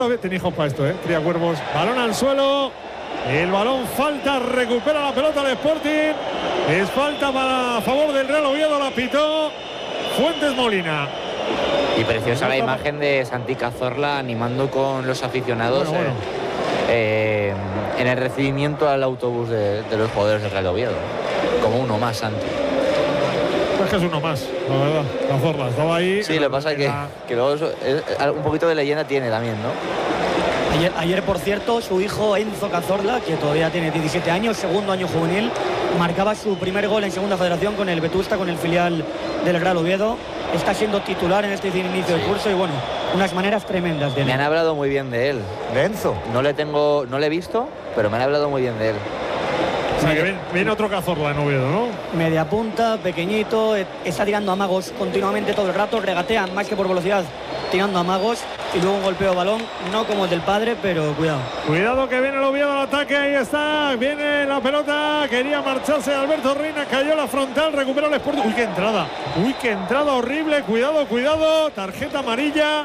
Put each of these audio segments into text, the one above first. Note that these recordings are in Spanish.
Tenéis hijos para esto, cría cuervos. Balón al suelo. El balón falta, recupera la pelota el Sporting. Es falta a favor del Real Oviedo, la pitó Fuentes Molina. Y preciosa la imagen de Santi Cazorla animando con los aficionados en el recibimiento al autobús de los jugadores del Real Oviedo. Como uno más, Santi. Pues que es uno más, la verdad. Cazorla estaba ahí. Sí, lo que pasa es que luego un poquito de leyenda tiene también, ¿no? Ayer, por cierto, su hijo Enzo Cazorla, que todavía tiene 17 años, segundo año juvenil, marcaba su primer gol en segunda federación con el Vetusta, con el filial del Real Oviedo. Está siendo titular en este inicio del curso y bueno, unas maneras tremendas de él. Me han hablado muy bien de él. ¿De Enzo? No le he visto, pero me han hablado muy bien de él. O sea, que viene otro Cazorla en Oviedo, ¿no? Media punta, pequeñito, está tirando amagos continuamente todo el rato, regatea más que por velocidad, tirando amagos y luego un golpeo de balón, no como el del padre, pero cuidado. Cuidado que viene el Oviedo al ataque, ahí está, viene la pelota, quería marcharse Alberto Reina, cayó la frontal, recupera el Sporting. Uy, qué entrada horrible, cuidado, tarjeta amarilla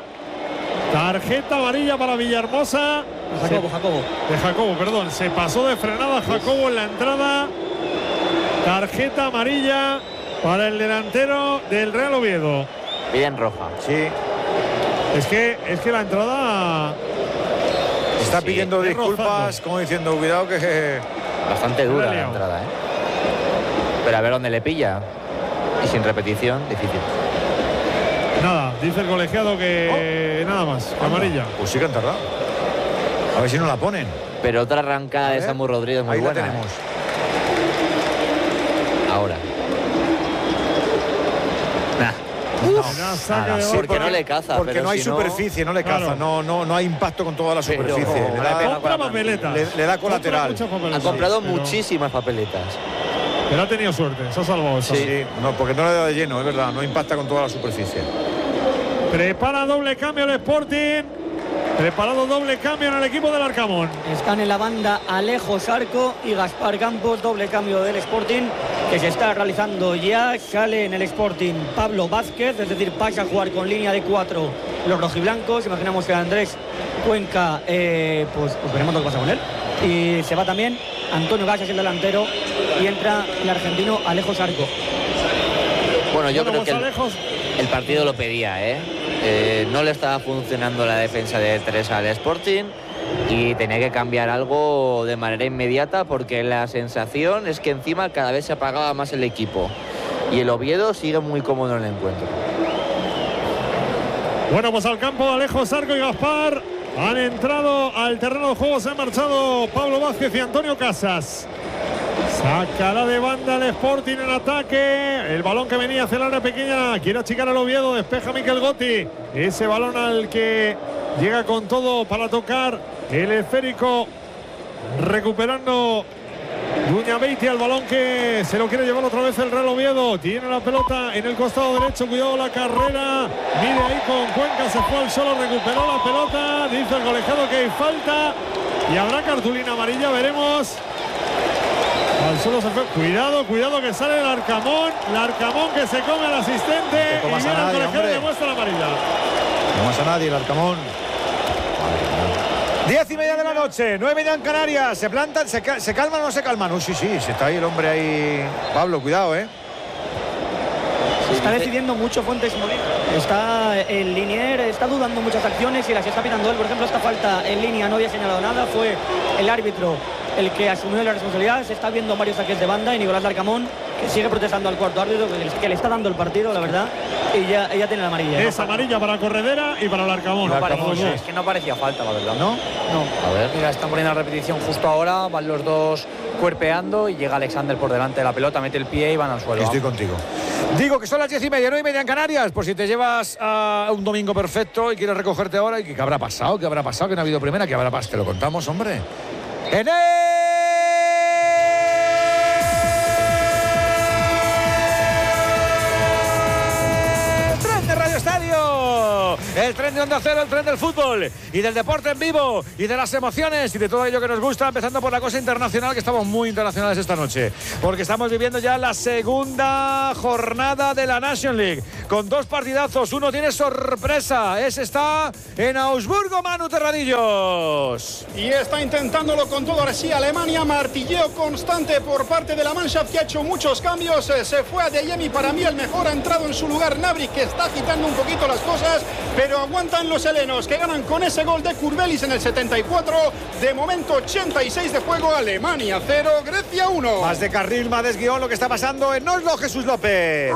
para Villahermosa. Jacobo, se pasó de frenada Jacobo en la entrada. Tarjeta amarilla para el delantero del Real Oviedo. Bien roja. Sí. Es que la entrada está pidiendo disculpas, como diciendo, cuidado que... Bastante dura la entrada, Pero a ver dónde le pilla. Y sin repetición, difícil. Nada, dice el colegiado que nada más, amarilla. Pues sí que han tardado. A ver si no la ponen. Pero otra arrancada de Samu Rodríguez muy buena. La tenemos. Ahora. Porque no le caza. Porque no hay superficie, no le caza. Claro. No hay impacto con toda la superficie. Le da colateral. Ha comprado muchísimas papeletas. Pero ha tenido suerte, se ha salvado. Sí, no, porque no le da de lleno, es verdad. No impacta con toda la superficie. Prepara doble cambio el Sporting. Preparado doble cambio en el equipo del Arcamón. Están en la banda Alejo Sarco y Gaspar Campos, doble cambio del Sporting que se está realizando ya. Sale en el Sporting Pablo Vázquez, es decir, pasa a jugar con línea de 4 los rojiblancos. Imaginamos que Andrés Cuenca, pues veremos lo que pasa con él. Y se va también Antonio Gasas, el delantero, y entra el argentino Alejo Sarco. Bueno, yo creo que el partido lo pedía, no le estaba funcionando la defensa de 3 al Sporting y tenía que cambiar algo de manera inmediata porque la sensación es que encima cada vez se apagaba más el equipo y el Oviedo sigue muy cómodo en el encuentro. Bueno, pues al campo Alejo Sarco y Gaspar han entrado al terreno de juego, se han marchado Pablo Vázquez y Antonio Casas. Sacará de banda el Sporting en ataque. El balón que venía hacia el área pequeña. Quiere achicar al Oviedo. Despeja Miquel Gotti. Ese balón al que llega con todo para tocar el esférico. Recuperando Duñabeiti al balón que se lo quiere llevar otra vez el Real Oviedo. Tiene la pelota en el costado derecho. Cuidado la carrera. Mide ahí con Cuenca. Se fue al solo. Recuperó la pelota. Dice el colegiado que hay falta. Y habrá cartulina amarilla. Veremos. Al suelo se fue. Cuidado que sale el Arcamón. El Arcamón que se come al asistente. Y viene el colegiado y demuestra la amarilla. No pasa nadie el Arcamón. 10:30 de la noche, 9:30 en Canarias. Se plantan, se calman o no se calman. Sí, está ahí el hombre ahí. Pablo, cuidado, Está decidiendo mucho Fuentes Molina. Está el linier, está dudando muchas acciones y las está pitando él. Por ejemplo, esta falta en línea no había señalado nada. Fue el árbitro el que asumió la responsabilidad. Se está viendo varios saques de banda y Nicolás Larcamón, que sigue protestando al cuarto árbitro, que le está dando el partido, la verdad. Y ya tiene la amarilla. Es amarilla para Corredera y para el Arcamón. Es que no parecía falta, la verdad. ¿No? A ver. Mira, están poniendo la repetición justo ahora. Van los dos cuerpeando y llega Alexander por delante de la pelota, mete el pie y van al suelo. Estoy contigo. Digo que son las 10:30, 9:30 en Canarias. Por si te llevas a un domingo perfecto y quieres recogerte ahora. ¿Y qué habrá pasado? ¿Qué no ha habido primera? ¿Qué habrá pasado? Te lo contamos, hombre. ¡En Tren de Radio Estadio! El tren de Onda Cero, el tren del fútbol y del deporte en vivo y de las emociones y de todo ello que nos gusta, empezando por la cosa internacional, que estamos muy internacionales esta noche, porque estamos viviendo ya la segunda jornada de la Nations League, con 2 partidazos. Uno tiene sorpresa, ese está en Augsburgo, Manu Terradillos. Y está intentándolo con todo. Ahora sí, Alemania, martilleo constante por parte de la Mannschaft, que ha hecho muchos cambios. Se fue a Adeyemi, para mí el mejor. Ha entrado en su lugar Gnabry, que está agitando un poquito las cosas, pero aguantan los helenos, que ganan con ese gol de Kurbelis en el 74. De momento 86 de juego, Alemania 0, Grecia 1. Más de carril, más de guión, lo que está pasando en Oslo, Jesús López.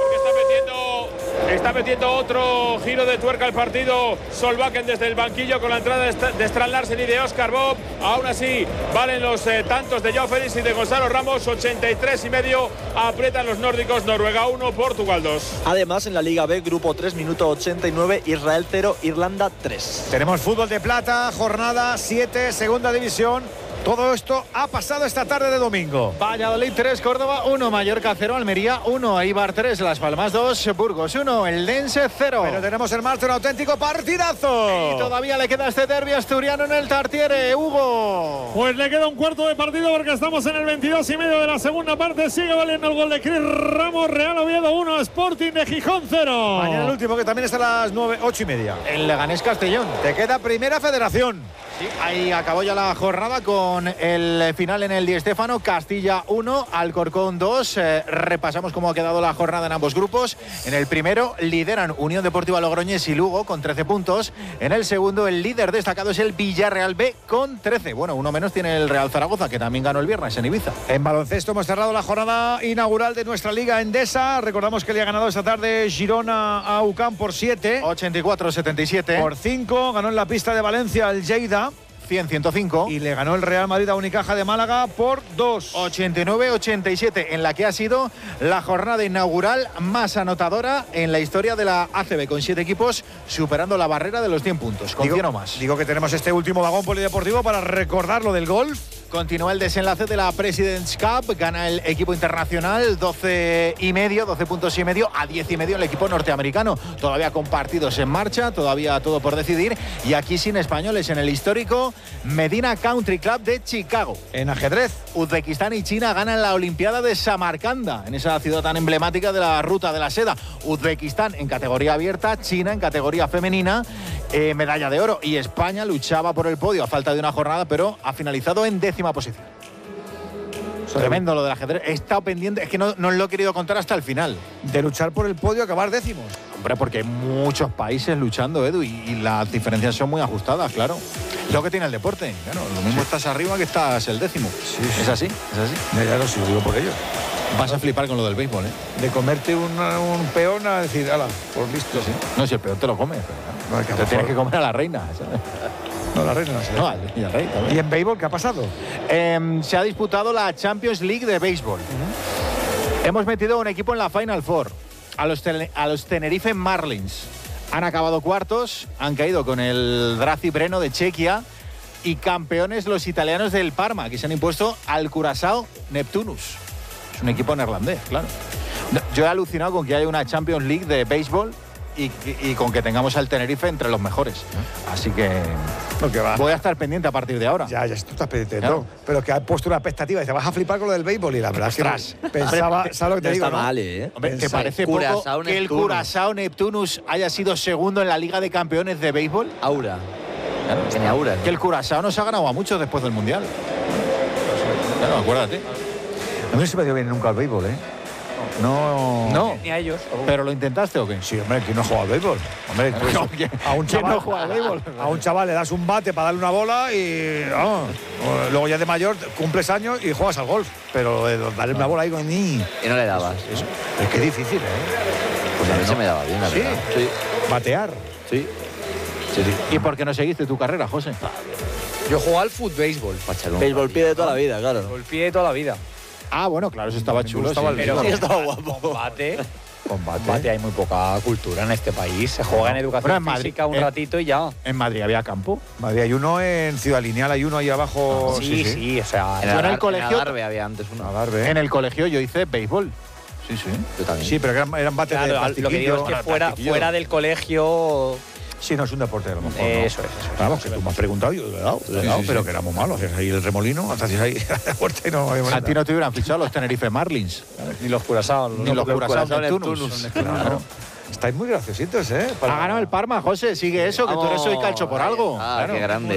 Está metiendo otro giro de tuerca al partido Solbakken desde el banquillo, con la entrada de Strand Larsen y de Oscar Bob. Aún así valen los tantos de Joao Félix y de Gonzalo Ramos. 83,5 aprietan los nórdicos. Noruega 1, Portugal 2. Además, en la Liga B, grupo 3, minuto 89, Israel 0, Irlanda 3. Tenemos fútbol de plata, jornada 7, segunda división. Todo esto ha pasado esta tarde de domingo. Valladolid 3, Córdoba 1, Mallorca 0, Almería 1, Eibar 3, Las Palmas 2, Burgos 1, el Dense 0. Pero tenemos en marcha un auténtico partidazo. Y todavía le queda este derbi asturiano en el Tartiere, Hugo. Pues le queda un cuarto de partido, porque estamos en el 22,5 de la segunda parte. Sigue valiendo el gol de Cris Ramos. Real Oviedo 1, Sporting de Gijón 0. Mañana el último, que también está a las 8:30. El Leganés Castellón. Te queda Primera Federación. Sí, ahí acabó ya la jornada con el final en el Di Stéfano. Castilla 1, Alcorcón 2. Repasamos cómo ha quedado la jornada en ambos grupos. En el primero lideran Unión Deportiva Logroñés y Lugo con 13 puntos. En el segundo, el líder destacado es el Villarreal B con 13. Bueno, uno menos tiene el Real Zaragoza, que también ganó el viernes en Ibiza. En baloncesto hemos cerrado la jornada inaugural de nuestra Liga Endesa. Recordamos que le ha ganado esta tarde Girona a UCAM por 7. 84-77. Por 5 ganó en la pista de Valencia el Lleida. 100-105. Y le ganó el Real Madrid a Unicaja de Málaga por 2. 89-87, en la que ha sido la jornada inaugural más anotadora en la historia de la ACB, con 7 equipos superando la barrera de los 100 puntos, con 100 o más. Digo que tenemos este último vagón polideportivo para recordar lo del golf. Continúa el desenlace de la President's Cup, gana el equipo internacional 12 puntos y medio a 10,5 el equipo norteamericano. Todavía con partidos en marcha, todavía todo por decidir, y aquí sin españoles en el histórico Medina Country Club de Chicago. En ajedrez, Uzbekistán y China ganan la Olimpiada de Samarcanda, en esa ciudad tan emblemática de la Ruta de la Seda. Uzbekistán en categoría abierta, China en categoría femenina, medalla de oro, y España luchaba por el podio a falta de una jornada, pero ha finalizado en 10ª posición. Tremendo lo del ajedrez. He estado pendiente, es que no lo he querido contar hasta el final. De luchar por el podio, acabar décimos. Hombre, porque hay muchos países luchando, Edu, y las diferencias son muy ajustadas, claro. Lo que tiene el deporte. Claro, lo mismo estás arriba que estás el décimo. Sí. Es así, es así. Ya lo sí, digo por ello. Vas a flipar con lo del béisbol, ¿eh? De comerte un peón a decir, ala, por listo. Sí. No, si el peón te lo comes, pero te tienes que comer a la reina, ¿sabes? No, la reina no sé. No, al rey también. ¿Y en béisbol qué ha pasado? Se ha disputado la Champions League de béisbol. Hemos metido un equipo en la Final Four, a los Tenerife Marlins. Han acabado cuartos, han caído con el Drazi Breno de Chequia, y campeones los italianos del Parma, que se han impuesto al Curaçao Neptunus. Es un equipo neerlandés, claro. Yo he alucinado con que haya una Champions League de béisbol y con que tengamos al Tenerife entre los mejores. Así que voy a estar pendiente a partir de ahora. Ya, tú estás pendiente de Claro. todo. Pero que has puesto una expectativa y te vas a flipar con lo del béisbol, y la verdad es que pensaba, ¿sabes lo que te No digo? está ¿no? mal, ¿eh? Hombre, ¿te parece Curaçao poco que el Neptunus. Curaçao Neptunus haya sido segundo en la Liga de Campeones de béisbol? Aura. Tiene aura. Que el Curaçao nos ha ganado a muchos después del Mundial. Claro, acuérdate. A mí no se me dio bien nunca al béisbol, ¿eh? No. Ni a ellos. ¿Pero lo intentaste o qué? Sí, hombre, ¿quién no ha jugado al béisbol? Hombre, tú No, ¿quién- a un quién chaval, no juega al béisbol? A un chaval le das un bate para darle una bola y luego ya de mayor cumples años y juegas al golf. Pero darle una bola ahí con ni. Y no le dabas. Es que es difícil, ¿eh? Pues a mí se me daba bien, la ¿Sí? verdad. Sí. Batear. Sí. ¿Y por qué no seguiste tu carrera, José? Yo jugaba al béisbol. Pachalón. Béisbol pie de toda la vida, claro. Golpeé de toda la vida. Ah, bueno, claro, eso estaba chulo. gustaba sí. el Pero Sí, estaba guapo. combate, hay muy poca cultura en este país. Se juega en Bueno, educación en Madrid, física un ratito y ya. En Madrid había campo. Madrid hay uno en Ciudad Lineal, hay uno ahí abajo. Sí, o sea, Yo en el colegio- Adarve había antes uno. Adarve. En el colegio yo hice béisbol. Sí, sí. Yo también. Sí, pero eran bates de claro, lo que digo es plastiquillo. que fuera del colegio Sí, no es un deporte, a lo mejor. Eso es. Vamos, que tú me has preguntado, yo le he dado, pero que éramos malos. Hacías ahí el remolino, hacías ahí la puerta y no había A ti no te hubieran fichado los Tenerife Marlins. Ni los Curazao. Ni los Curazao Neptunus. Claro. Estáis muy graciositos, ¿eh? Ha ganado el Parma, José. Sigue eso, que tú eres hoy calcho por algo. Qué grande.